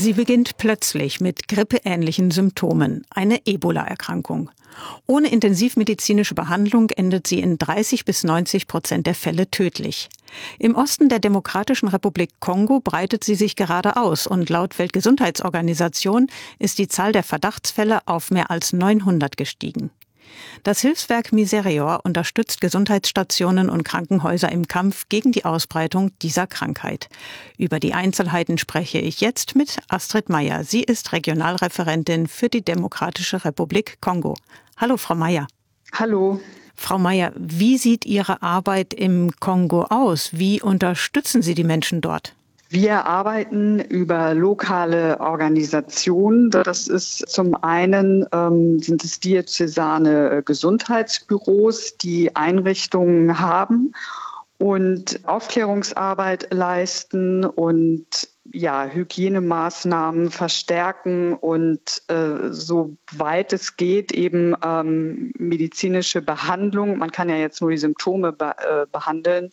Sie beginnt plötzlich mit grippeähnlichen Symptomen, eine Ebola-Erkrankung. Ohne intensivmedizinische Behandlung endet sie in 30-90% der Fälle tödlich. Im Osten der Demokratischen Republik Kongo breitet sie sich gerade aus und laut Weltgesundheitsorganisation ist die Zahl der Verdachtsfälle auf mehr als 900 gestiegen. Das Hilfswerk Miserior unterstützt Gesundheitsstationen und Krankenhäuser im Kampf gegen die Ausbreitung dieser Krankheit. Über die Einzelheiten spreche ich jetzt mit Astrid Meyer. Sie ist Regionalreferentin für die Demokratische Republik Kongo. Hallo, Frau Meyer. Hallo. Frau Meyer, wie sieht Ihre Arbeit im Kongo aus? Wie unterstützen Sie die Menschen dort? Wir arbeiten über lokale Organisationen. Das ist zum einen sind es diözesane Gesundheitsbüros, die Einrichtungen haben und Aufklärungsarbeit leisten und Hygienemaßnahmen verstärken und soweit es geht eben medizinische Behandlung, man kann ja jetzt nur die Symptome behandeln,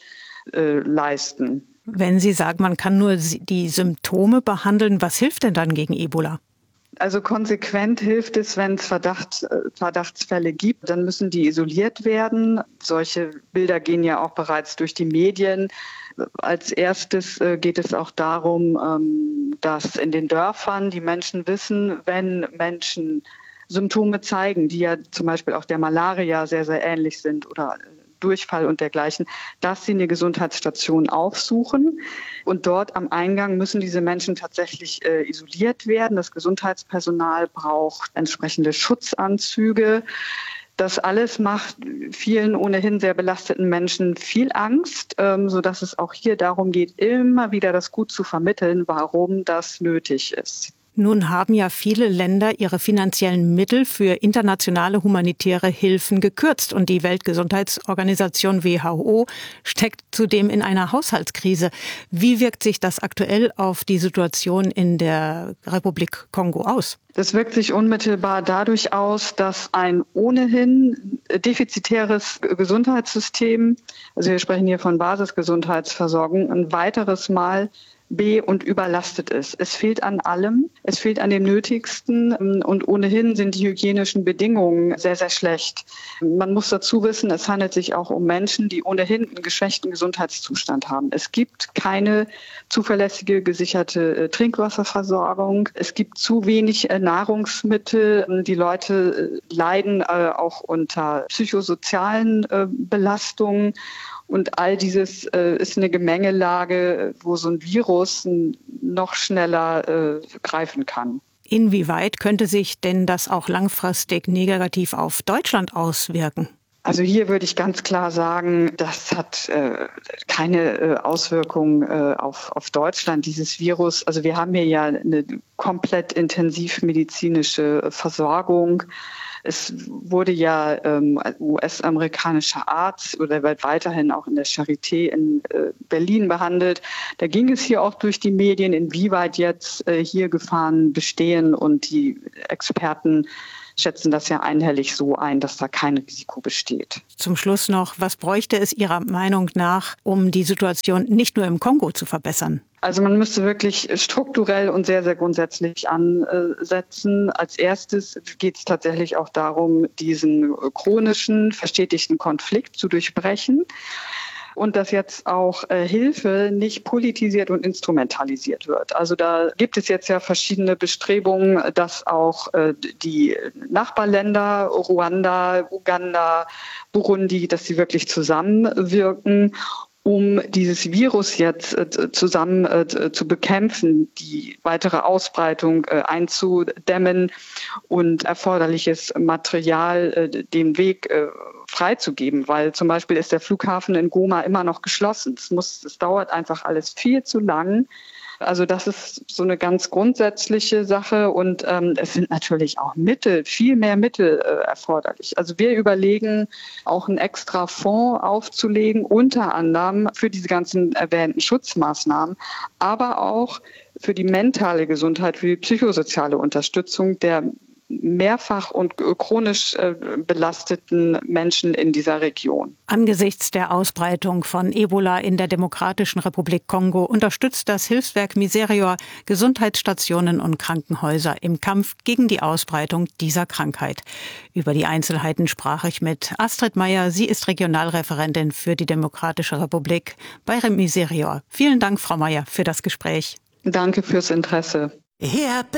leisten. Wenn Sie sagen, man kann nur die Symptome behandeln, was hilft denn dann gegen Ebola? Also konsequent hilft es, wenn es Verdachtsfälle gibt, dann müssen die isoliert werden. Solche Bilder gehen ja auch bereits durch die Medien. Als erstes geht es auch darum, dass in den Dörfern die Menschen wissen, wenn Menschen Symptome zeigen, die ja zum Beispiel auch der Malaria sehr, sehr ähnlich sind oder Durchfall und dergleichen, dass sie eine Gesundheitsstation aufsuchen. Und dort am Eingang müssen diese Menschen tatsächlich isoliert werden. Das Gesundheitspersonal braucht entsprechende Schutzanzüge. Das alles macht vielen ohnehin sehr belasteten Menschen viel Angst, sodass es auch hier darum geht, immer wieder das gut zu vermitteln, warum das nötig ist. Nun haben ja viele Länder ihre finanziellen Mittel für internationale humanitäre Hilfen gekürzt und die Weltgesundheitsorganisation WHO steckt zudem in einer Haushaltskrise. Wie wirkt sich das aktuell auf die Situation in der Republik Kongo aus? Das wirkt sich unmittelbar dadurch aus, dass ein ohnehin defizitäres Gesundheitssystem, also wir sprechen hier von Basisgesundheitsversorgung, ein weiteres Mal und überlastet ist. Es fehlt an allem, es fehlt an dem Nötigsten und ohnehin sind die hygienischen Bedingungen sehr, sehr schlecht. Man muss dazu wissen, es handelt sich auch um Menschen, die ohnehin einen geschwächten Gesundheitszustand haben. Es gibt keine zuverlässige, gesicherte Trinkwasserversorgung. Es gibt zu wenig Nahrungsmittel. Die Leute leiden auch unter psychosozialen Belastungen. Und all dieses ist eine Gemengelage, wo so ein Virus noch schneller greifen kann. Inwieweit könnte sich denn das auch langfristig negativ auf Deutschland auswirken? Also hier würde ich ganz klar sagen, das hat keine Auswirkung auf Deutschland, dieses Virus. Also wir haben hier ja eine komplett intensivmedizinische Versorgung. Es wurde ja US-amerikanischer Arzt oder wird weiterhin auch in der Charité in Berlin behandelt. Da ging es hier auch durch die Medien, inwieweit jetzt hier Gefahren bestehen und die Experten schätzen das ja einhellig so ein, dass da kein Risiko besteht. Zum Schluss noch, was bräuchte es Ihrer Meinung nach, um die Situation nicht nur im Kongo zu verbessern? Also man müsste wirklich strukturell und sehr, sehr grundsätzlich ansetzen. Als erstes geht es tatsächlich auch darum, diesen chronischen, verstetigten Konflikt zu durchbrechen. Und dass jetzt auch Hilfe nicht politisiert und instrumentalisiert wird. Also da gibt es jetzt ja verschiedene Bestrebungen, dass auch die Nachbarländer, Ruanda, Uganda, Burundi, dass sie wirklich zusammenwirken, um dieses Virus jetzt zusammen zu bekämpfen, die weitere Ausbreitung einzudämmen und erforderliches Material den Weg freizugeben, weil zum Beispiel ist der Flughafen in Goma immer noch geschlossen. Es dauert einfach alles viel zu lang. Also das ist so eine ganz grundsätzliche Sache und es sind natürlich auch viel mehr Mittel erforderlich. Also wir überlegen, auch einen extra Fonds aufzulegen, unter anderem für diese ganzen erwähnten Schutzmaßnahmen, aber auch für die mentale Gesundheit, für die psychosoziale Unterstützung der mehrfach und chronisch belasteten Menschen in dieser Region. Angesichts der Ausbreitung von Ebola in der Demokratischen Republik Kongo unterstützt das Hilfswerk Miserior Gesundheitsstationen und Krankenhäuser im Kampf gegen die Ausbreitung dieser Krankheit. Über die Einzelheiten sprach ich mit Astrid Meyer. Sie ist Regionalreferentin für die Demokratische Republik bei Miserior. Vielen Dank, Frau Meyer, für das Gespräch. Danke fürs Interesse.